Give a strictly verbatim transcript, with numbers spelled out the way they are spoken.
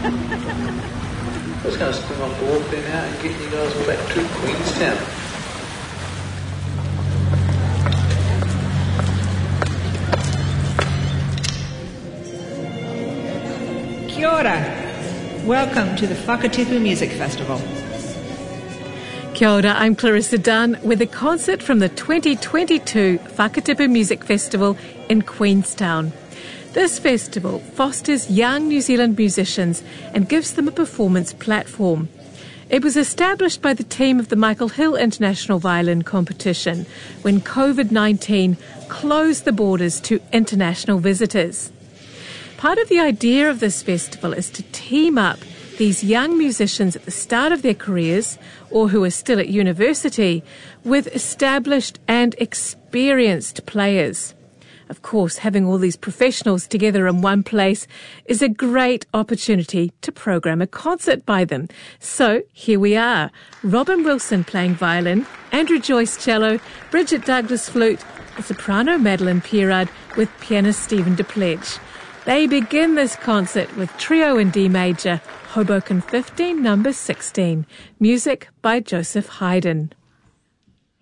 I was going to spring off the walk there now and get you guys all back to Queenstown. Kia ora. Welcome to the Whakatipu Music Festival. Kia ora, I'm Clarissa Dunn with a concert from the twenty twenty-two Whakatipu Music Festival in Queenstown. This festival fosters young New Zealand musicians and gives them a performance platform. It was established by the team of the Michael Hill International Violin Competition when COVID nineteen closed the borders to international visitors. Part of the idea of this festival is to team up these young musicians at the start of their careers or who are still at university with established and experienced players. Of course, having all these professionals together in one place is a great opportunity to program a concert by them. So here we are, Robin Wilson playing violin, Andrew Joyce cello, Bridget Douglas flute, the soprano Madeline Pierrard with pianist Stephen DePledge. They begin this concert with Trio in D major, Hoboken fifteen, number sixteen, music by Joseph Haydn.